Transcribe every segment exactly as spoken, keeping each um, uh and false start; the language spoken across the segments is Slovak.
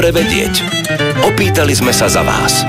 Prevedieť. Opýtali sme sa za vás.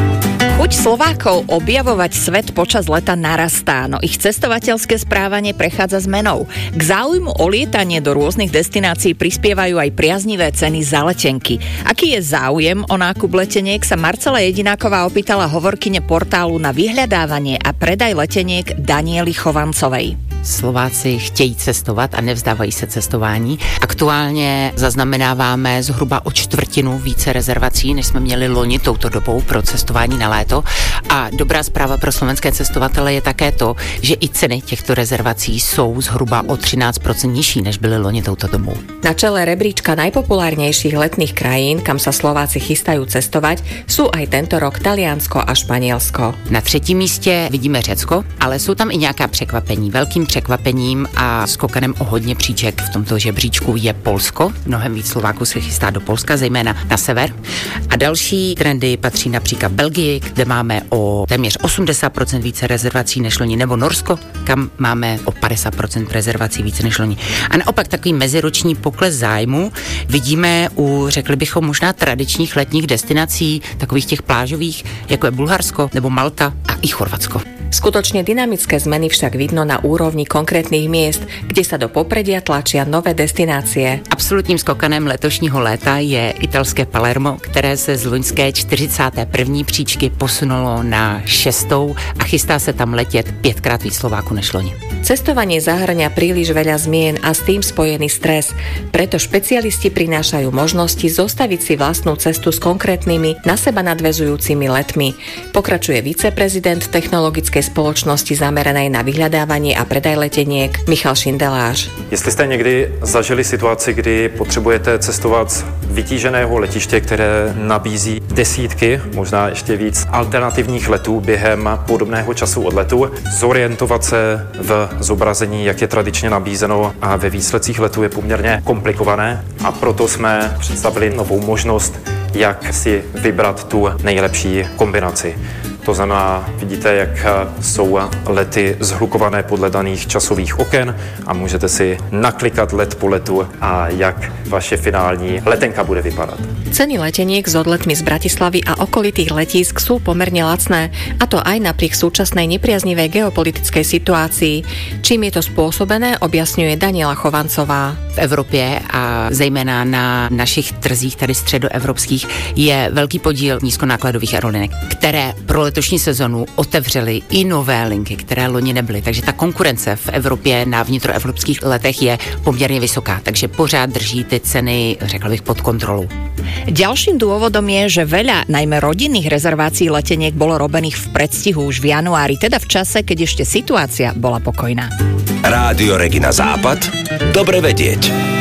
Chuť Slovákov objavovať svet počas leta narastá, no ich cestovateľské správanie prechádza zmenou. K záujmu o lietanie do rôznych destinácií prispievajú aj priaznivé ceny za letenky. Aký je záujem o nákup leteniek, sa Marcela Jedináková opýtala hovorkyne portálu na vyhľadávanie a predaj leteniek Daniely Chovancovej. Slováci chtějí cestovat a nevzdávají se cestování. Aktuálně zaznamenáváme zhruba o čtvrtinu více rezervací, než jsme měli loni touto dobou pro cestování na léto. A dobrá zpráva pro slovenské cestovatele je také to, že i ceny těchto rezervací jsou zhruba o třináct procent nižší, než byly loni touto dobou. Na čele rebríčka najpopulárnejších letných krajín, kam sa Slováci chystajú cestovať, sú aj tento rok Taliansko a Španělsko. Na třetím místě vidíme Řecko, ale jsou tam i nějaká překvapení. Velkým překvapením a skokanem o hodně příček v tomto žebříčku je Polsko. Mnohem víc Slováků se chystá do Polska, zejména na sever. A další trendy patří například Belgii, kde máme o téměř osmdesát procent více rezervací než loni, nebo Norsko, kam máme o padesát procent rezervací více než loni. A naopak takový meziroční pokles zájmu vidíme u, řekli bychom, možná tradičních letních destinací, takových těch plážových, jako je Bulharsko nebo Malta a i Chorvatsko. Skutočne dynamické zmeny však vidno na úrovni konkrétnych miest, kde sa do popredia tlačia nové destinácie. Absolutním skokanem letošního léta je italské Palermo, které se z loňské čtyřicáté první příčky posunulo na šestou a chystá se tam letět pětkrát víc Slováku než loni. Cestovanie zahrňa príliš veľa zmien a s tým spojený stres. Preto špecialisti prinášajú možnosti zostaviť si vlastnú cestu s konkrétnymi, na seba nadväzujúcimi letmi. Pokračuje viceprezident technologickej spoločnosti zameranej na vyhľadávanie a predaj leteniek Michal Šindelář. Jestli jste někdy zažili situaci, kdy potřebujete cestovat z vytíženého letiště, které nabízí desítky, možná ještě víc alternativních letů během podobného času odletu, zorientovat se v zobrazení, jak je tradičně nabízeno a ve výsledcích letu je poměrně komplikované a proto jsme představili novou možnost, jak si vybrat tu nejlepší kombinaci. To znamená, vidíte, jak jsou lety zhlukované podle daných časových oken a můžete si naklikat let po letu a jak vaše finální letenka bude vypadat. Ceny leteniek s odletmi z Bratislavy a okolitých letísk sú pomerne lacné, a to aj napriek súčasnej nepriaznivej geopolitickej situácii. Čím je to spôsobené, objasňuje Daniela Chovancová. V Evropě a zejména na našich trzích, tady středoevropských, je velký podíl nízkonákladových aerolinek, které pro letošní sezonu otevřely i nové linky, které loni nebyly. Takže ta konkurence v Evropě na vnitroevropských letech je poměrně vysoká, takže pořád drží ty ceny, řekl bych, pod kontrolou. Ďalším dôvodom je, že veľa najmä rodinných rezervácií leteniek bolo robených v predstihu už v januári, teda v čase, keď ešte situácia bola pokojná. Rádio Regina Západ. Dobre vedieť.